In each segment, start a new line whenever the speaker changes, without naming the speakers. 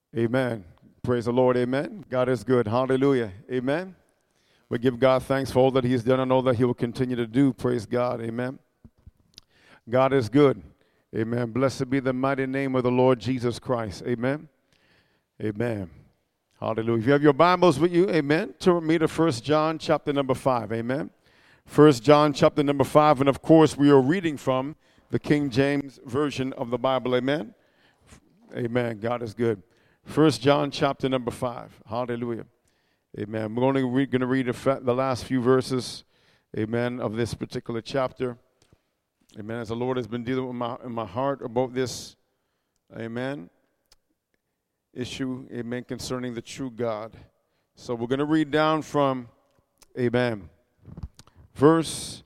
Amen. Praise the Lord. Amen. God is good. Hallelujah. Amen. We give God thanks for all that He has done and all that He will continue to do. Praise God. Amen. God is good. Amen. Blessed be the mighty name of the Lord Jesus Christ. Amen. Amen. Hallelujah. If you have your Bibles with you, amen, turn with me to 1 John chapter number 5. Amen. 1 John chapter number 5. And of course, we are reading from the King James Version of the Bible. Amen. Amen. God is good. 1 John chapter number 5. Hallelujah. Amen. We're only going to read the last few verses, amen, of this particular chapter. Amen. As the Lord has been dealing with in my heart about this, amen, issue, amen, concerning the true God. So we're going to read down from, amen, verse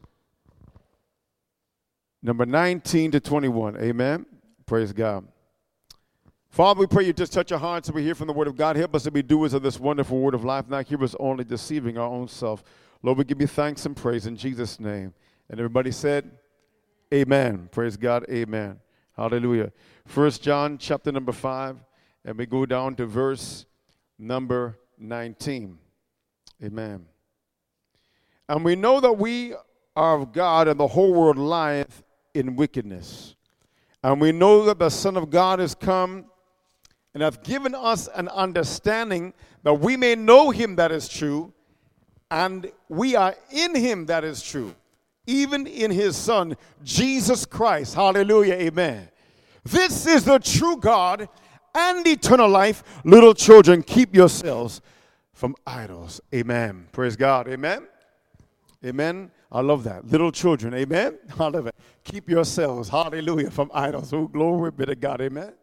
number 19 to 21. Amen. Praise God. Father, we pray you just touch our hearts as we hear from the word of God. Help us to be doers of this wonderful word of life, not hearers only, deceiving our own self. Lord, we give you thanks and praise in Jesus' name. And everybody said, amen. Praise God. Amen. Hallelujah. 1 John chapter number 5, and we go down to verse number 19. Amen. And we know that we are of God, and the whole world lieth in wickedness. And we know that the Son of God is come and hath given us an understanding that we may know him that is true, and we are in him that is true, even in his Son, Jesus Christ. Hallelujah, amen. This is the true God and eternal life. Little children, keep yourselves from idols. Amen. Praise God, amen. Amen. I love that. Little children, amen. I love it. Keep yourselves, hallelujah, from idols. Oh, glory be to God, amen.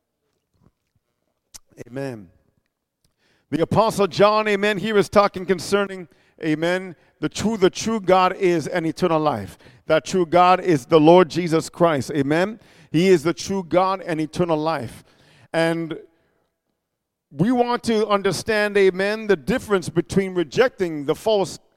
Amen. The Apostle John, amen, here is talking concerning, amen, the true God is an eternal life. That true God is the Lord Jesus Christ, amen. He is the true God and eternal life. And we want to understand, amen, the difference between rejecting the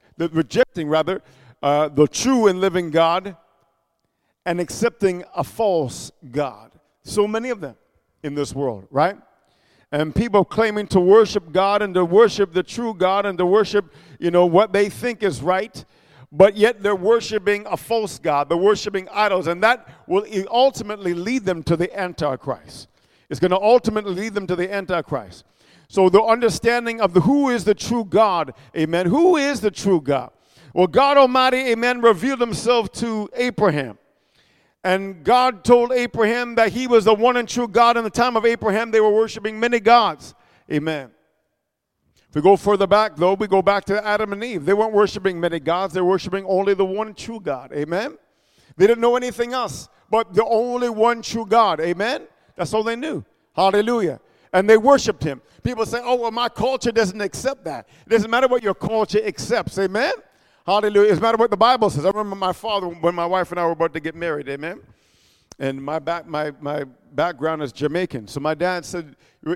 true and living God and accepting a false God. So many of them in this world, right? And people claiming to worship God and to worship the true God and to worship, what they think is right, but yet they're worshiping a false God. They're worshiping idols, and that will ultimately lead them to the Antichrist. It's going to ultimately lead them to the Antichrist. So the understanding of who is the true God, amen. Who is the true God? Well, God Almighty, amen, revealed himself to Abraham. And God told Abraham that he was the one and true God. In the time of Abraham, they were worshiping many gods. Amen. If we go further back, though, we go back to Adam and Eve. They weren't worshiping many gods. They were worshiping only the one true God. Amen. They didn't know anything else but the only one true God. Amen. That's all they knew. Hallelujah. And they worshiped him. People say, oh, well, my culture doesn't accept that. It doesn't matter what your culture accepts. Amen. Hallelujah. It doesn't matter what the Bible says. I remember my father, when my wife and I were about to get married, amen? And my background is Jamaican. So my dad said, my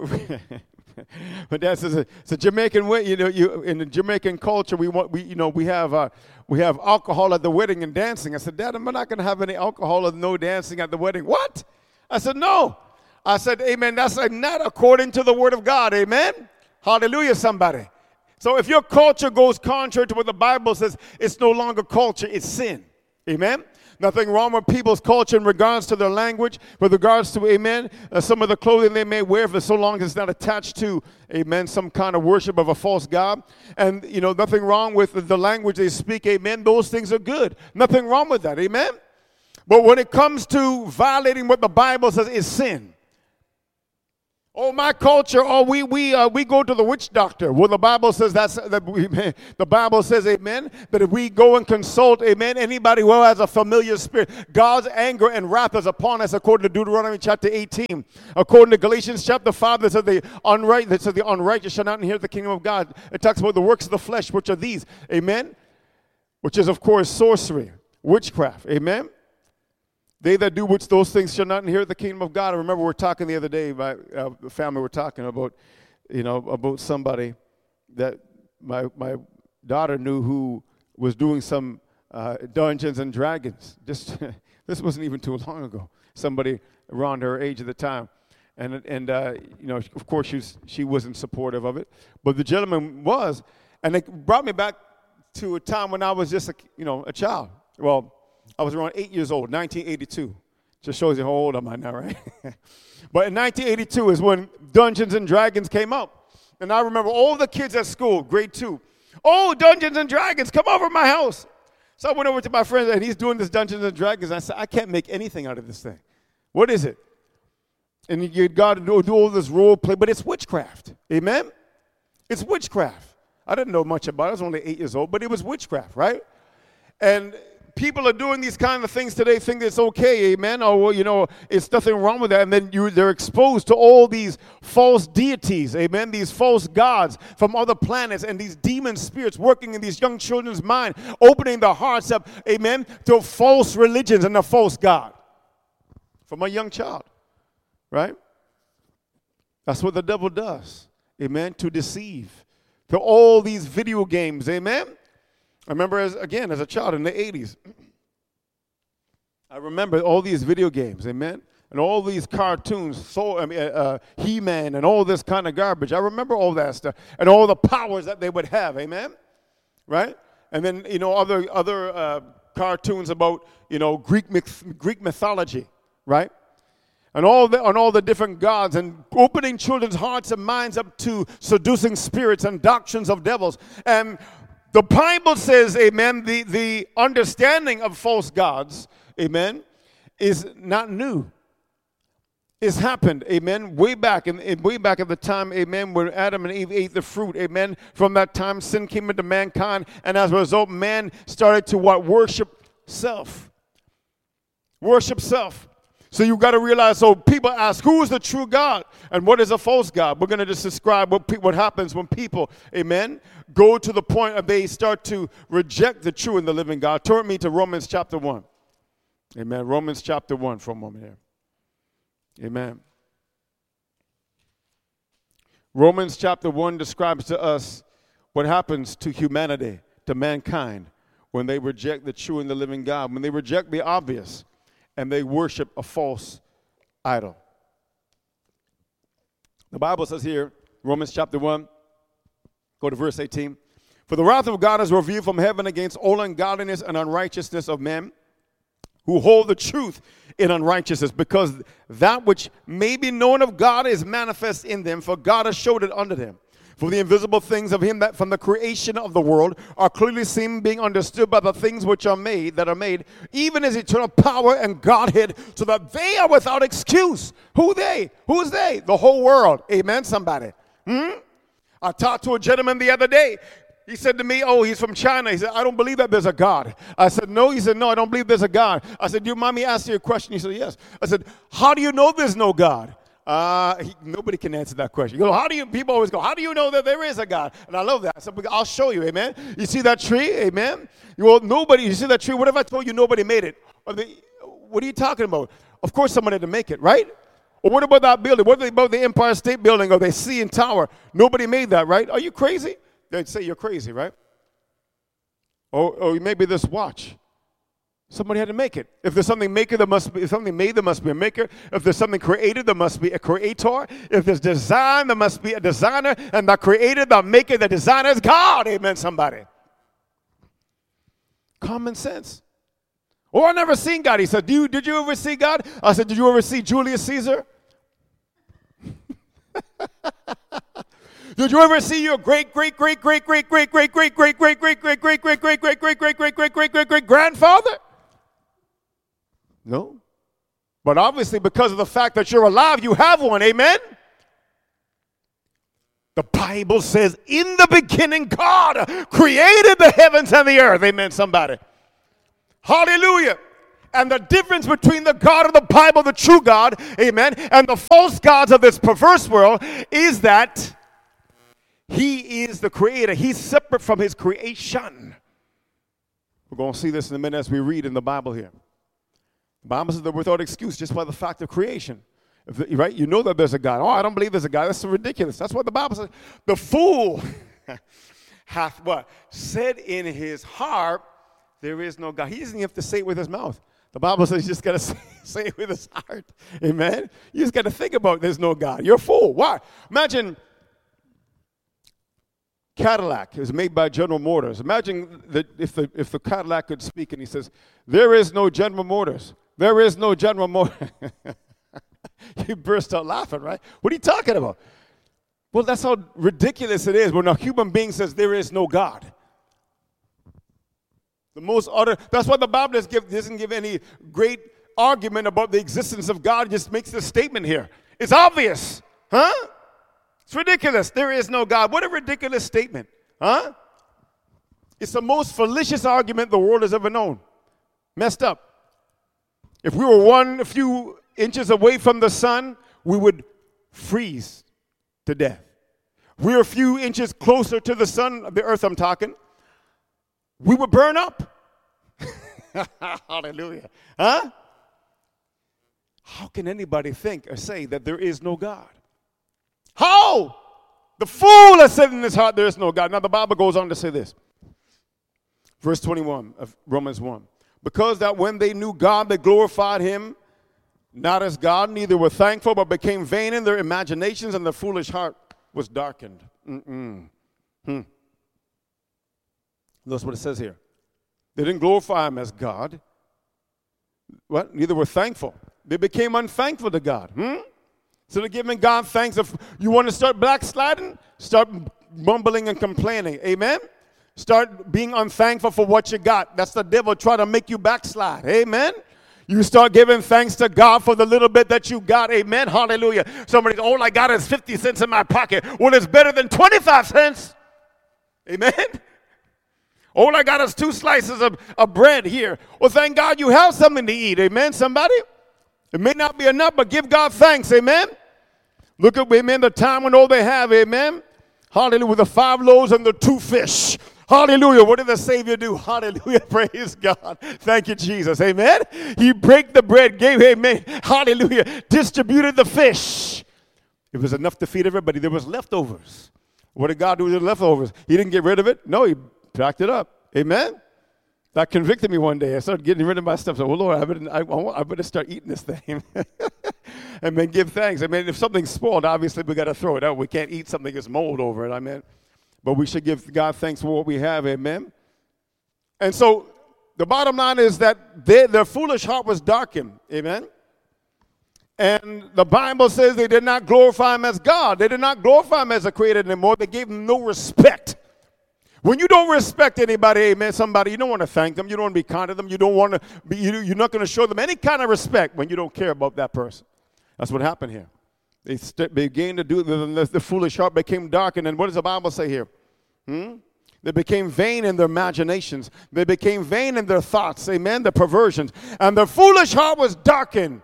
dad says, it's a Jamaican way, in the Jamaican culture, we have alcohol at the wedding and dancing. I said, Dad, I'm not going to have any alcohol and no dancing at the wedding. What? I said, no. I said, amen, that's not according to the word of God, amen? Hallelujah, somebody. So if your culture goes contrary to what the Bible says, it's no longer culture, it's sin. Amen? Nothing wrong with people's culture in regards to their language, with regards to, amen, some of the clothing they may wear, for so long as it's not attached to, amen, some kind of worship of a false God. And, nothing wrong with the language they speak, amen, those things are good. Nothing wrong with that, amen? But when it comes to violating what the Bible says, it's sin. Oh, my culture, we go to the witch doctor. Well, the Bible says the Bible says, amen, that if we go and consult, amen, anybody who has a familiar spirit, God's anger and wrath is upon us, according to Deuteronomy chapter 18. According to Galatians chapter 5, that says the unrighteous shall not inherit the kingdom of God. It talks about the works of the flesh, which are these, amen, which is, of course, sorcery, witchcraft, amen. They that do which those things shall not inherit the kingdom of God. I remember we were talking the other day, my family were talking about, about somebody that my daughter knew who was doing some Dungeons and Dragons. This wasn't even too long ago. Somebody around her age at the time. And of course, she wasn't supportive of it. But the gentleman was. And it brought me back to a time when I was just a child. Well, I was around 8 years old, 1982. Just shows you how old am I now, right? But in 1982 is when Dungeons and Dragons came out. And I remember all the kids at school, grade 2. Oh, Dungeons and Dragons, come over to my house. So I went over to my friend, and he's doing this Dungeons and Dragons. And I said, I can't make anything out of this thing. What is it? And you got to do all this role play, but it's witchcraft. Amen? It's witchcraft. I didn't know much about it. I was only 8 years old, but it was witchcraft, right? And people are doing these kind of things today, think it's okay, amen, or, it's nothing wrong with that. And then they're exposed to all these false deities, amen, these false gods from other planets and these demon spirits working in these young children's mind, opening their hearts up, amen, to false religions and a false God from a young child, right? That's what the devil does, amen, to deceive. To all these video games, amen. I remember as a child in the 80s, I remember all these video games, amen, and all these cartoons, He-Man and all this kind of garbage. I remember all that stuff and all the powers that they would have, amen, right? And then, other cartoons about, Greek mythology, right? And all the different gods and opening children's hearts and minds up to seducing spirits and doctrines of devils. And the Bible says, amen, the understanding of false gods, amen, is not new. It's happened, amen, way back at the time, amen, when Adam and Eve ate the fruit, amen. From that time, sin came into mankind, and as a result, man started to worship self. Worship self. So you got to realize, so people ask, who is the true God and what is a false God? We're going to just describe what happens when people, amen, go to the point of they start to reject the true and the living God. Turn me to Romans chapter 1. Amen. Romans chapter 1 for a moment here. Amen. Romans chapter 1 describes to us what happens to humanity, to mankind, when they reject the true and the living God, when they reject the obvious. And they worship a false idol. The Bible says here, Romans chapter 1, go to verse 18. For the wrath of God is revealed from heaven against all ungodliness and unrighteousness of men who hold the truth in unrighteousness, because that which may be known of God is manifest in them, for God has showed it unto them. For the invisible things of him that from the creation of the world are clearly seen, being understood by the things which are made, even his eternal power and Godhead, so that they are without excuse. Who they? Who's they? The whole world. Amen, somebody. I talked to a gentleman the other day. He said to me, he's from China. He said, I don't believe that there's a God. I said, no. He said, no, I don't believe there's a God. I said, do you mind me asking you a question? He said, yes. I said, how do you know there's no God? Nobody can answer that question. You go, people always go, how do you know that there is a God? And I love that. So I'll show you, amen. You see that tree, amen? You see that tree, what if I told you nobody made it? What are you talking about? Of course someone had to make it, right? Or what about that building? What about the Empire State Building or the CN Tower? Nobody made that, right? Are you crazy? They'd say you're crazy, right? Or maybe this watch. Somebody had to make it. If there's something maker, if something made, there must be a maker. If there's something created, there must be a creator. If there's design, there must be a designer. And the creator, the maker, the designer is God. Amen, somebody. Common sense. I never seen God. He said, did you ever see God? I said, did you ever see Julius Caesar? Did you ever see your great grandfather? No. But obviously, because of the fact that you're alive, you have one. Amen? The Bible says, in the beginning, God created the heavens and the earth. Amen, somebody. Hallelujah. And the difference between the God of the Bible, the true God, amen, and the false gods of this perverse world is that he is the creator. He's separate from his creation. We're going to see this in a minute as we read in the Bible here. The Bible says that without excuse, just by the fact of creation. Right? You know that there's a God. I don't believe there's a God. That's so ridiculous. That's what the Bible says. The fool hath what? Said in his heart, there is no God. He doesn't have to say it with his mouth. The Bible says you just got to say it with his heart. Amen? You just got to think about there's no God. You're a fool. Why? Imagine Cadillac. It was made by General Motors. Imagine that if the Cadillac could speak and he says, there is no General Motors. There is no General Motors. You burst out laughing, right? What are you talking about? Well, that's how ridiculous it is when a human being says there is no God. That's why the Bible doesn't give any great argument about the existence of God. It just makes this statement here. It's obvious. Huh? It's ridiculous. There is no God. What a ridiculous statement. Huh? It's the most fallacious argument the world has ever known. Messed up. If we were a few inches away from the sun, we would freeze to death. We're a few inches closer to the sun, the earth I'm talking, we would burn up. Hallelujah. Huh? How can anybody think or say that there is no God? How? The fool has said in his heart there is no God. Now the Bible goes on to say this. Verse 21 of Romans 1. Because that when they knew God, they glorified him not as God, neither were thankful, but became vain in their imaginations, and their foolish heart was darkened. That's what it says here. They didn't glorify him as God. What? Neither were thankful. They became unthankful to God. So they're giving God thanks. If you want to start backsliding, start mumbling and complaining. Amen? Start being unthankful for what you got. That's the devil trying to make you backslide. Amen? You start giving thanks to God for the little bit that you got. Amen? Hallelujah. Somebody, all I got is 50 cents in my pocket. Well, it's better than 25 cents. Amen? All I got is 2 slices of bread here. Well, thank God you have something to eat. Amen, somebody? It may not be enough, but give God thanks. Amen? Look at, amen, the time when all they have. Amen? Hallelujah. With the 5 loaves and the 2 fish. Hallelujah. What did the Savior do? Hallelujah. Praise God. Thank you, Jesus. Amen? He broke the bread, gave, amen. Hallelujah. Distributed the fish. It was enough to feed everybody. There was leftovers. What did God do with the leftovers? He didn't get rid of it. No, he packed it up. Amen? That convicted me one day. I started getting rid of my stuff. So, well, Lord, I better start eating this thing. And then give thanks. I mean, if something's spoiled, obviously we got to throw it out. We can't eat something that's mold over it. I mean, but we should give God thanks for what we have. Amen? And so the bottom line is that their foolish heart was darkened. Amen? And the Bible says they did not glorify him as God. They did not glorify him as a creator anymore. They gave him no respect. When you don't respect anybody, amen, somebody, you don't want to thank them. You don't want to be kind to them. You don't want to be, you're not going to show them any kind of respect when you don't care about that person. That's what happened here. They began to do, the foolish heart became darkened. And what does the Bible say here? They became vain in their imaginations. They became vain in their thoughts, amen, their perversions. And their foolish heart was darkened.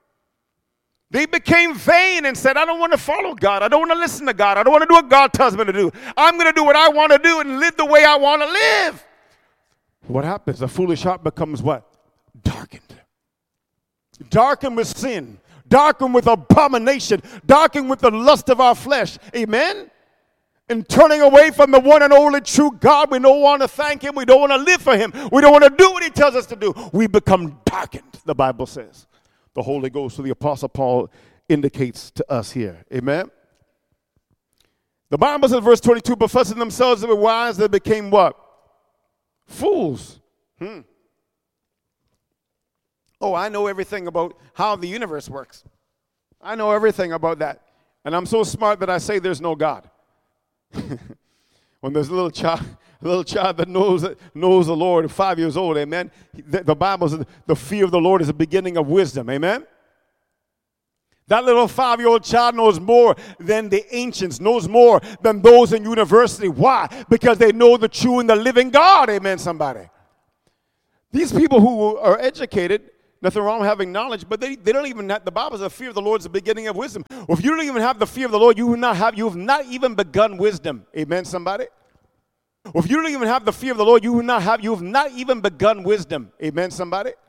They became vain and said, I don't want to follow God. I don't want to listen to God. I don't want to do what God tells me to do. I'm going to do what I want to do and live the way I want to live. What happens? The foolish heart becomes what? Darkened. Darkened with sin. Darkened with abomination. Darkened with the lust of our flesh. Amen? And turning away from the one and only true God. We don't want to thank him. We don't want to live for him. We don't want to do what he tells us to do. We become darkened, the Bible says. The Holy Ghost, so the Apostle Paul indicates to us here. Amen? The Bible says, verse 22, professing themselves to be wise, they became what? Fools. Oh, I know everything about how the universe works. I know everything about that. And I'm so smart that I say there's no God. When there's a little child that knows the Lord, 5 years old, amen. The Bible says the fear of the Lord is the beginning of wisdom, amen. That little 5-year-old child knows more than the ancients, knows more than those in university. Why? Because they know the true and the living God, amen, somebody. These people who are educated, nothing wrong with having knowledge, but they don't even have, the Bible says the fear of the Lord is the beginning of wisdom. Well, if you don't even have the fear of the Lord, you have not even begun wisdom. Amen, somebody? Well, if you don't even have the fear of the Lord, you have not even begun wisdom. Amen, somebody?